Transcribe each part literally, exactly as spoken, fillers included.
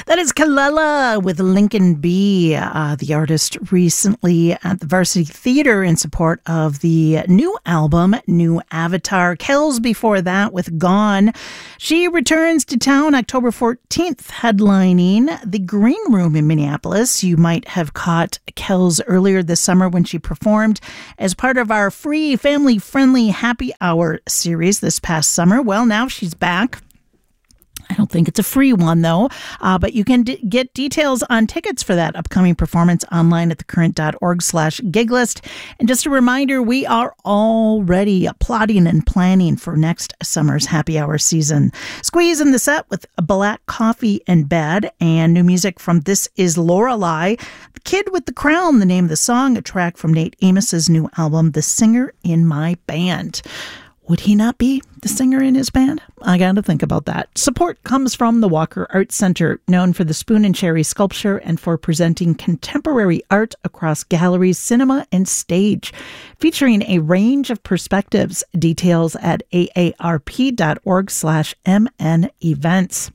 That is Kelela with Lincoln B, uh, the artist recently at the Varsity Theater in support of the new album, New Avatar. Kells before that with Gone. She returns to town October fourteenth, headlining the Green Room in Minneapolis. You might have caught Kells earlier this summer when she performed as part of our free family-friendly happy hour series this past summer. Well, now she's back. I don't think it's a free one, though, uh, but you can d- get details on tickets for that upcoming performance online at thecurrent.org slash giglist. And just a reminder, we are already plotting and planning for next summer's happy hour season. Squeeze in the set with Black Coffee and Bed and new music from This Is Lorelei. The Kid with the Crown, the name of the song, a track from Nate Amos's new album, The Singer in My Band. Would he not be the singer in his band? I got to think about that. Support comes from the Walker Art Center, known for the Spoon and Cherry sculpture and for presenting contemporary art across galleries, cinema, and stage, featuring a range of perspectives. Details at aarp.org slash mn events.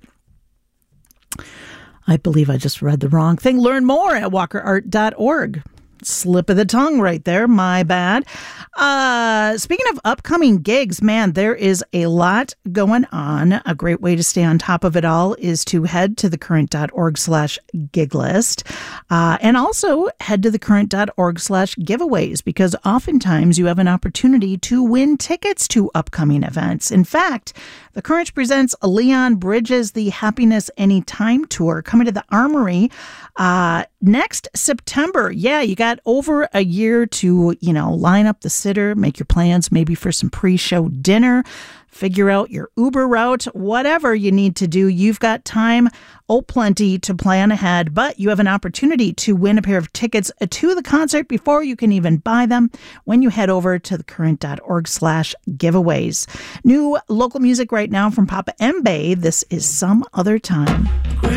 I believe I just read the wrong thing. Learn more at walker art dot org. Slip of the tongue right there. My bad. Uh, speaking of upcoming gigs, man, there is a lot going on. A great way to stay on top of it all is to head to thecurrent.org slash giglist. Uh, and also head to thecurrent.org slash giveaways, because oftentimes you have an opportunity to win tickets to upcoming events. In fact, The Current presents Leon Bridges' The Happiness Anytime Tour coming to the Armory uh, next September. Yeah, you got over a year to, you know, line up the sitter, make your plans maybe for some pre-show dinner, figure out your Uber route, whatever you need to do. You've got time, oh plenty, to plan ahead, but you have an opportunity to win a pair of tickets to the concert before you can even buy them when you head over to thecurrent.org slash giveaways. New local music right now from Papa Mbae. This is Some Other Time.